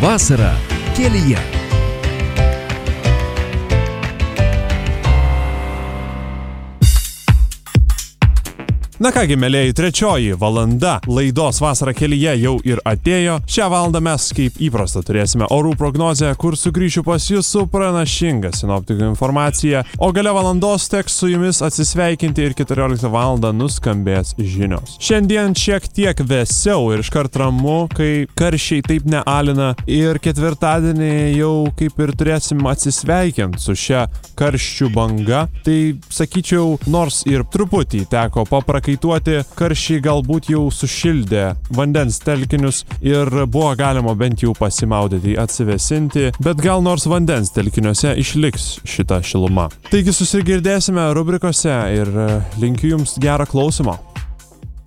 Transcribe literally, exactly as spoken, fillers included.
Vasara kelyje. Na kągi, mėlėjai, trečioji valanda laidos Vasara kelyje jau ir atėjo. Šią valandą mes, kaip įprasta, turėsime orų prognozę, kur sugrįšiu pas jūs su pranašinga sinoptikų informacija, o gale valandos teks su jumis atsisveikinti ir keturioliktą valandą nuskambės žinios. Šiandien šiek tiek vėsiau ir iškart ramu, kai karščiai taip nealina, ir ketvirtadienį jau kaip ir turėsim atsisveikinti su šia karščių banga. Tai sakyčiau, nors ir truputį teko paprakaituoti, karščiai galbūt jau sušildė vandens telkinius ir buvo galima bent jau pasimaudyti, atsivesinti, bet gal nors vandens telkiniuose išliks šita šiluma. Taigi susigirdėsime rubrikose ir linkiu jums gerą klausimo.